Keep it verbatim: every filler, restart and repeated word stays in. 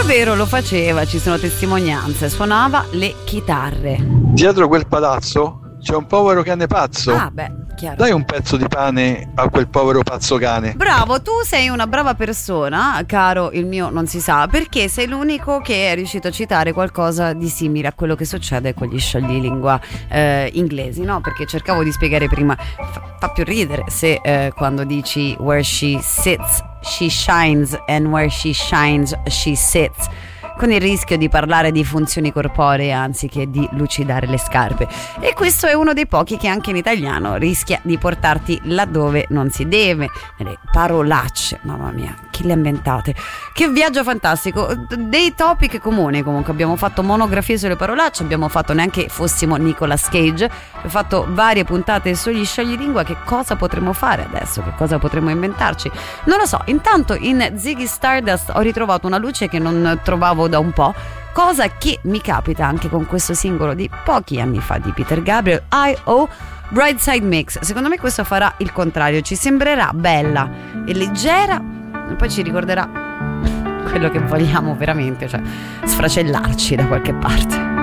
Davvero lo faceva, ci sono testimonianze, suonava le chitarre. Dietro quel palazzo c'è un povero cane pazzo. Ah, beh, chiaro. Dai un pezzo di pane a quel povero pazzo cane. Bravo, tu sei una brava persona, caro il mio non si sa, perché sei l'unico che è riuscito a citare qualcosa di simile a quello che succede con gli scioglilingua eh, inglesi, no? Perché cercavo di spiegare prima, fa, fa più ridere se eh, quando dici where she sits she shines and where she shines she sits, con il rischio di parlare di funzioni corporee anziché di lucidare le scarpe. E questo è uno dei pochi che anche in italiano rischia di portarti laddove non si deve. Le parolacce, mamma mia, chi le ha inventate? Che viaggio fantastico, dei topic comuni. Comunque abbiamo fatto monografie sulle parolacce, abbiamo fatto, neanche fossimo Nicolas Cage, abbiamo fatto varie puntate sugli scioglilingua. Che cosa potremmo fare adesso? Che cosa potremmo inventarci? Non lo so. Intanto in Ziggy Stardust ho ritrovato una luce che non trovavo da un po', cosa che mi capita anche con questo singolo di pochi anni fa di Peter Gabriel, I O Brightside Mix. Secondo me questo farà il contrario, ci sembrerà bella e leggera e poi ci ricorderà quello che vogliamo veramente, cioè sfracellarci da qualche parte.